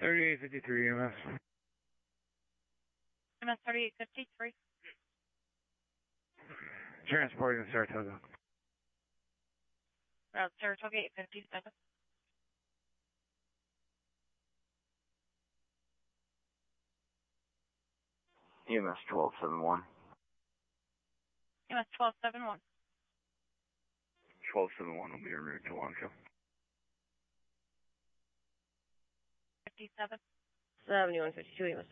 3853 EMS. MS 3853. Transporting to Saratoga. Route Saratoga 857. EMS 1271. MS 1271. 1271 will be en route to Longshore. 57. 7152 EMS.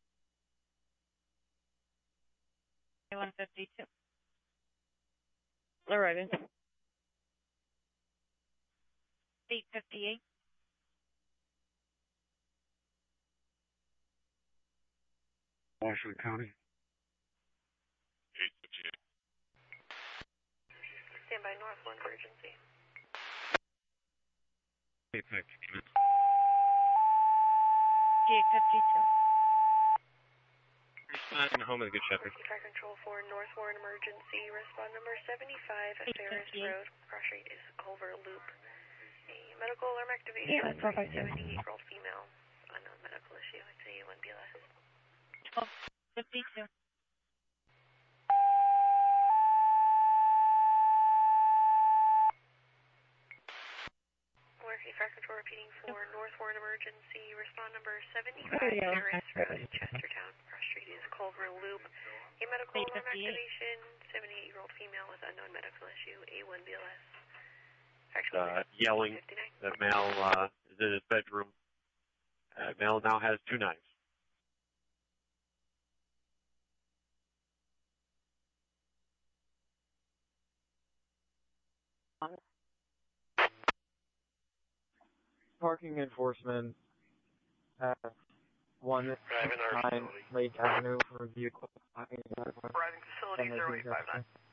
152. Arriving. 858. Washington County. 858. Stand by North 1 emergency. 852. 852. Responding home of the Good Shepherd. Fire Control 4 North Warren emergency. Respond number 75 at Ferris Road. Cross street is Culver Loop. A medical alarm activation. Yeah, 457. 78-year-old female. Unknown medical issue. It's a 1 BLS. 1252. Morphe Fire Control repeating for North Warren emergency. Respond number 75 There you go. Ferris Road, Chestertown. Cross street is Culver Loop. A medical alarm 858. activation. 78-year-old female with unknown medical issue. A1 BLS. Yelling that Mal is in his bedroom. Mal now has 2 knives. Parking enforcement at 1-9 Lake Avenue for vehicle. Arriving facility 0859.